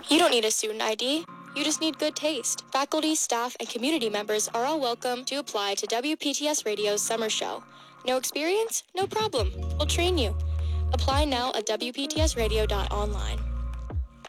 You don't need a student ID. You just need good taste. Faculty, staff, and community members are all welcome to apply to WPTS Radio's summer show. No experience? No problem. We'll train you. Apply now at WPTSradio.online.